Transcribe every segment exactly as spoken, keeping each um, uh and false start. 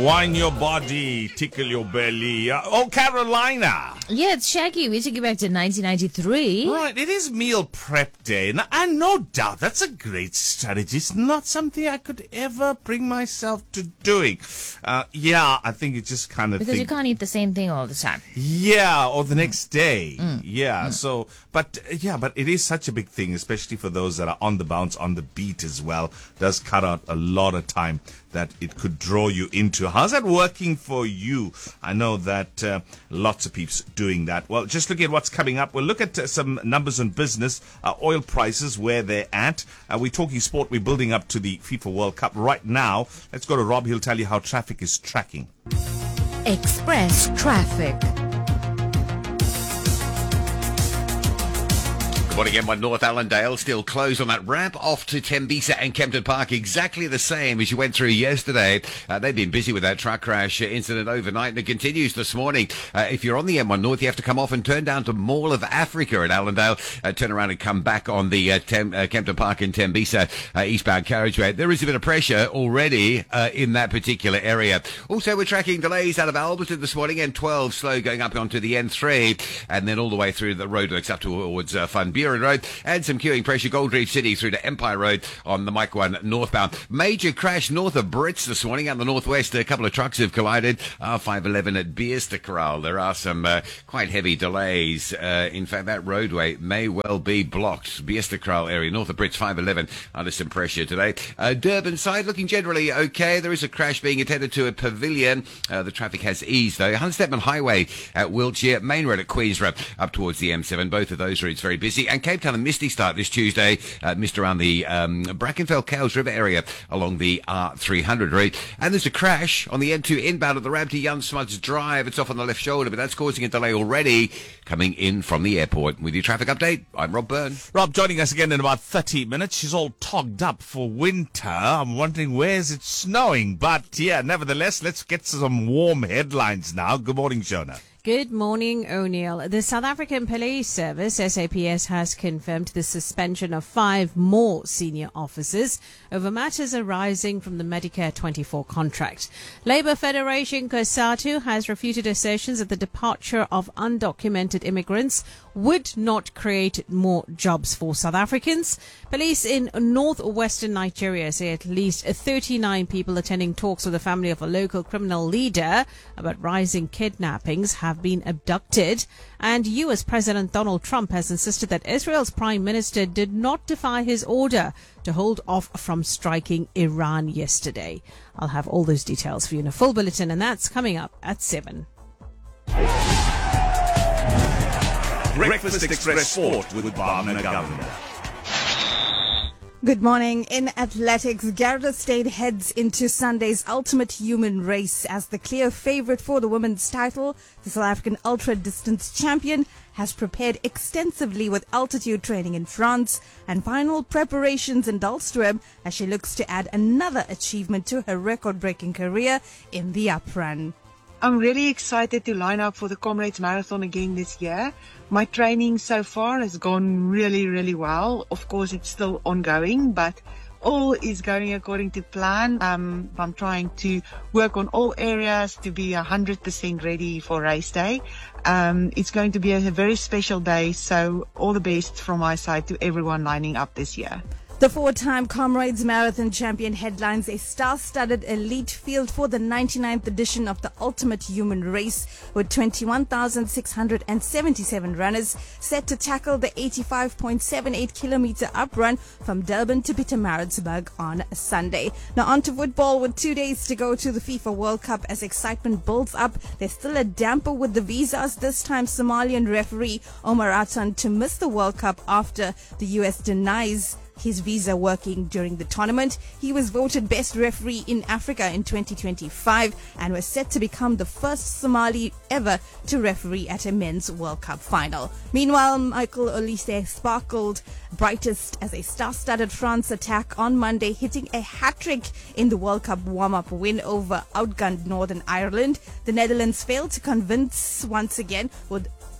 Wine your body, tickle your belly. Uh, oh, Carolina. Yeah, it's Shaggy. We took you back to nineteen ninety-three. Right, it is meal prep day, and, and no doubt that's a great strategy. It's not something I could ever bring myself to doing. Uh, yeah, I think you just kind of Because think, you can't eat the same thing all the time. yeah, or the next day. Mm. Yeah, Mm. so, but, uh, yeah, but it is such a big thing, especially for those that are on the bounce, on the beat as well. Does cut out a lot of time that it could draw you into. How's that working for you? I know that uh, lots of peeps doing that. Well, just looking at what's coming up, we'll look at uh, some numbers on business, uh, oil prices, where they're at. Uh, we're talking sport. We're building up to the FIFA World Cup right now. Let's go to Rob. He'll tell you how traffic is tracking. Express traffic. Good morning, M one North Allendale. Still closed on that ramp off to Tembisa and Kempton Park. Exactly the same as you went through yesterday. Uh, they've been busy with that truck crash incident overnight, and it continues this morning. Uh, if you're on the M one North, you have to come off and turn down to Mall of Africa at Allendale. Uh, turn around and come back on the uh, Tem- uh, Kempton Park and Tembisa uh, eastbound carriageway. There is a bit of pressure already uh, in that particular area. Also, we're tracking delays out of Alberton this morning. N twelve slow going up onto the N three, and then all the way through the roadworks up towards uh, Van Buren Road, and some queuing pressure Gold Reef City through to Empire Road on the Mike one northbound. Major crash north of Brits this morning out in the northwest. A couple of trucks have collided. R five eleven at Beerster There are some uh, quite heavy delays. Uh, in fact, that roadway may well be blocked. Beerster area north of Brits five eleven under some pressure today. Uh, Durban side looking generally okay. There is a crash being attended to at Pavilion. Uh, the traffic has eased though. Huntstepman Highway at Wiltshire, Main Road at Queensborough up towards the M seven. Both of those routes very busy. And Cape Town and misty start this Tuesday. Uh, mist around the um, Brackenfell Cowes River area along the R three hundred route. And there's a crash on the N two inbound at the ramp to Jan Smuts Drive. It's off on the left shoulder, but that's causing a delay already coming in from the airport. With your traffic update, I'm Rob Byrne. Rob joining us again in about thirty minutes. She's all togged up for winter. I'm wondering, where's it snowing? But yeah, nevertheless, let's get some warm headlines now. Good morning, Jonah. Good morning, O'Neill. The South African Police Service, S A P S, has confirmed the suspension of five more senior officers over matters arising from the Medicare twenty-four contract. Labour Federation COSATU has refuted assertions that the departure of undocumented immigrants would not create more jobs for South Africans. Police in northwestern Nigeria say at least thirty-nine people attending talks with the family of a local criminal leader about rising kidnappings have have been abducted, and U S President Donald Trump has insisted that Israel's Prime Minister did not defy his order to hold off from striking Iran yesterday. I'll have all those details for you in a full bulletin, and that's coming up at seven. Breakfast Express Sport with Barna Governor. Good morning. In athletics, Garda State heads into Sunday's Ultimate Human Race as the clear favorite for the women's title. The South African ultra-distance champion has prepared extensively with altitude training in France and final preparations in Dahlstrom as she looks to add another achievement to her record-breaking career in the uprun. I'm really excited to line up for the Comrades Marathon again this year. My training so far has gone really, really well. Of course, it's still ongoing, but all is going according to plan. Um, I'm trying to work on all areas to be one hundred percent ready for race day. Um, it's going to be a very special day, so all the best from my side to everyone lining up this year. The four-time Comrades Marathon champion headlines a star-studded elite field for the ninety-ninth edition of the Ultimate Human Race, with twenty-one thousand six hundred seventy-seven runners set to tackle the eighty-five point seven eight kilometer uprun from Durban to Pietermaritzburg on Sunday. Now on to football, with two days to go to the FIFA World Cup as excitement builds up. There's still a damper with the visas, this time Somalian referee Omar Atan to miss the World Cup after the U S denies his visa working during the tournament. He was voted best referee in Africa in twenty twenty-five and was set to become the first Somali ever to referee at a men's World Cup final. Meanwhile, Michael Olise sparkled brightest as a star-studded France attack on Monday, hitting a hat-trick in the World Cup warm-up win over outgunned Northern Ireland. The Netherlands failed to convince once again with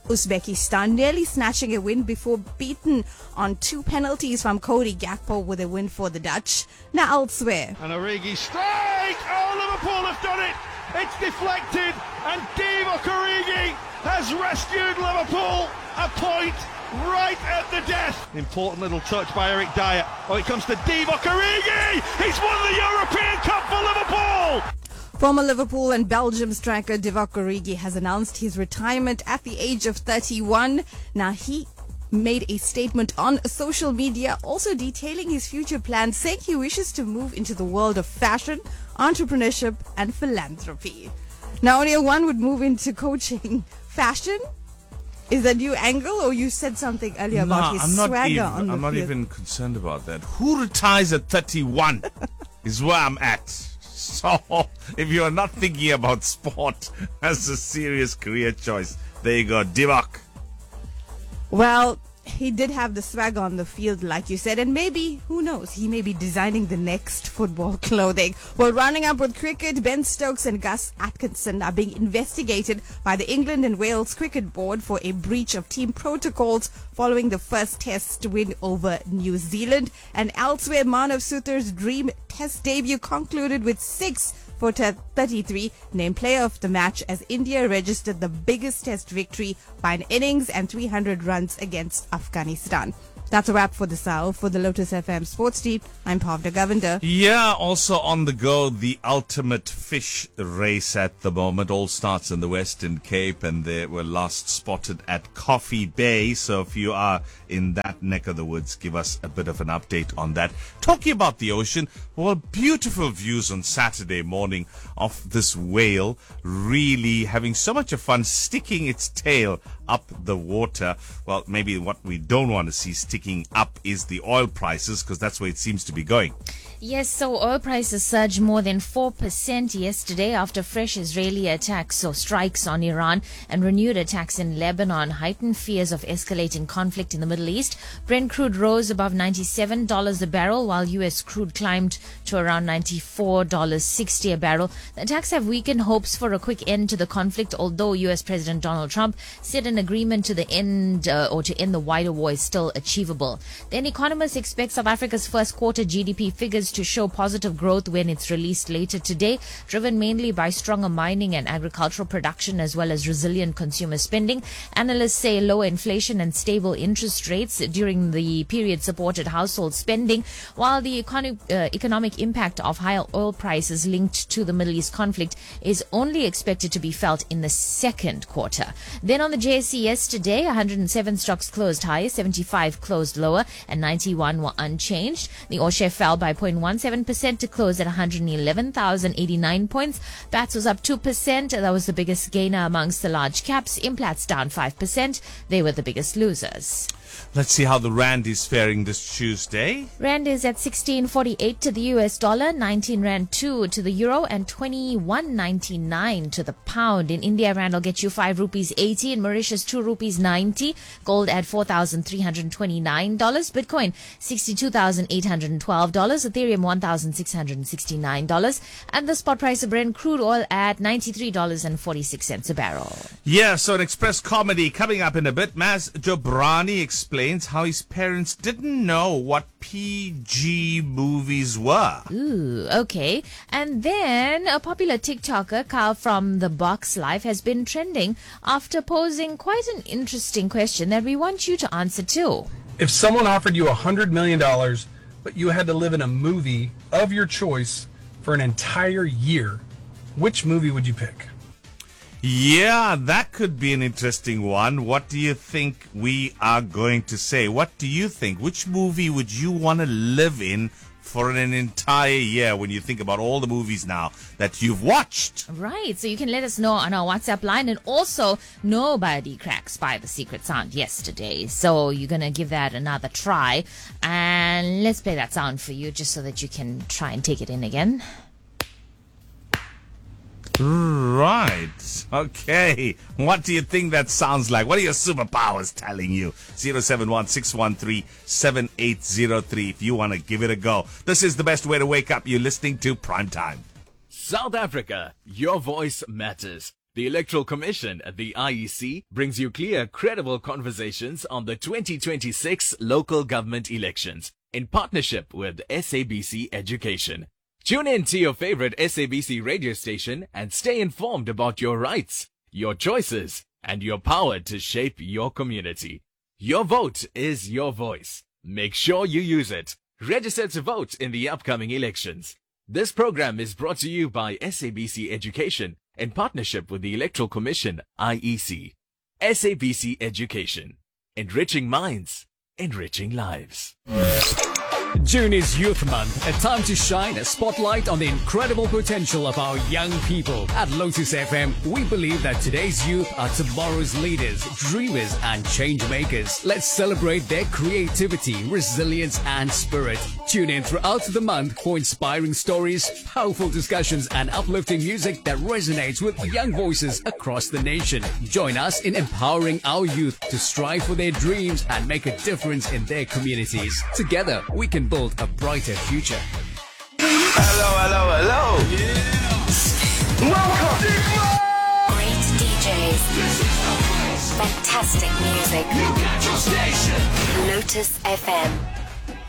Uzbekistan, nearly snatching a win before beaten on two penalties from Cody Gakpo with a win for the Dutch. Now elsewhere. And Origi strike! Oh, Liverpool have done it! It's deflected, and Divock Origi has rescued Liverpool a point right at the death. Important little touch by Eric Dyer. Oh, it comes to Divock Origi! He's won the European Cup for Liverpool! Former Liverpool and Belgium striker Divock Origi has announced his retirement at the age of thirty-one. Now, he made a statement on social media also detailing his future plans, saying he wishes to move into the world of fashion, entrepreneurship and philanthropy. Now, only one would move into coaching. Fashion is a new angle, or you said something earlier No, about his I'm not swagger even, on the I'm not field. even concerned about that. Who retires at thirty-one is where I'm at. So, if you're not thinking about sport as a serious career choice, there you go, Divock. Well, he did have the swag on the field, like you said, and maybe, who knows, he may be designing the next football clothing. Well, running up with cricket, Ben Stokes and Gus Atkinson are being investigated by the England and Wales Cricket Board for a breach of team protocols following the first test win over New Zealand. And elsewhere, Manav Suthar's dream test debut concluded with six for thirty-three, named player of the match as India registered the biggest test victory by an innings and three hundred runs against Afghanistan. That's a wrap for this hour. For the Lotus F M Sports Team, I'm Pavda Govender. Yeah, also on the go, the ultimate fish race at the moment. All starts in the Western Cape, and they were last spotted at Coffee Bay. So if you are in that neck of the woods, give us a bit of an update on that. Talking about the ocean, well, beautiful views on Saturday morning of this whale really having so much of fun sticking its tail up the water. Well, maybe what we don't want to see sticking up is the oil prices, because that's where it seems to be going. Yes, so oil prices surged more than four percent yesterday after fresh Israeli attacks or strikes on Iran and renewed attacks in Lebanon heightened fears of escalating conflict in the Middle East. Brent crude rose above ninety-seven dollars a barrel, while U S crude climbed to around ninety-four dollars and sixty cents a barrel. The attacks have weakened hopes for a quick end to the conflict, although U S President Donald Trump said an agreement to the end uh, or to end the wider war is still achievable. Then economists expect South Africa's first quarter G D P figures to show positive growth when it's released later today, driven mainly by stronger mining and agricultural production as well as resilient consumer spending. Analysts say lower inflation and stable interest rates during the period supported household spending, while the economic, uh, economic impact of higher oil prices linked to the Middle East conflict is only expected to be felt in the second quarter. Then on the J S E yesterday, one hundred seven stocks closed higher, seventy-five closed lower, and ninety-one were unchanged. The All-Share fell by zero point one seven percent to close at one hundred eleven thousand eighty-nine points. B A T S was up two percent. That was the biggest gainer amongst the large caps. Implats down five percent. They were the biggest losers. Let's see how the Rand is faring this Tuesday. Rand is at sixteen forty-eight to the U S dollar, nineteen Rand two to the euro, and twenty-one ninety-nine to the pound. In India, Rand will get you five rupees eighty. In Mauritius, two rupees ninety. Gold at four thousand three hundred twenty-nine dollars. Bitcoin, sixty-two thousand eight hundred twelve dollars. Ethereum, one thousand six hundred sixty-nine dollars. And the spot price of Brent crude oil at ninety-three dollars and forty-six cents a barrel. Yeah, so an Express comedy coming up in a bit. Maz Jobrani explains how his parents didn't know what P G movies were. Ooh, okay. And then a popular TikToker, Carl from The Box Life, has been trending after posing quite an interesting question that we want you to answer too. If someone offered you one hundred million dollars, but you had to live in a movie of your choice for an entire year, which movie would you pick? Yeah, that could be an interesting one. What do you think we are going to say? What do you think? Which movie would you want to live in for an entire year when you think about all the movies now that you've watched? Right, so you can let us know on our WhatsApp line. And also, Nobody Cracks by The Secret Sound yesterday. So you're going to give that another try. And let's play that sound for you just so that you can try and take it in again. Right. Okay. What do you think that sounds like? What are your superpowers telling you? zero seven one six one three seven eight zero three if you want to give it a go. This is the best way to wake up. You're listening to Primetime. South Africa, your voice matters. The Electoral Commission, the I E C, brings you clear, credible conversations on the twenty twenty-six local government elections in partnership with S A B C Education. Tune in to your favorite S A B C radio station and stay informed about your rights, your choices, and your power to shape your community. Your vote is your voice. Make sure you use it. Register to vote in the upcoming elections. This program is brought to you by S A B C Education in partnership with the Electoral Commission, I E C. S A B C Education. Enriching minds, enriching lives. June is Youth Month, a time to shine a spotlight on the incredible potential of our young people. At Lotus F M, we believe that today's youth are tomorrow's leaders, dreamers, and change makers. Let's celebrate their creativity, resilience, and spirit. Tune in throughout the month for inspiring stories, powerful discussions, and uplifting music that resonates with young voices across the nation. Join us in empowering our youth to strive for their dreams and make a difference in their communities. Together, we can build a brighter future. Hello, hello, hello. Yeah. Welcome. Great D Js. Fantastic music. You got your station. Lotus F M.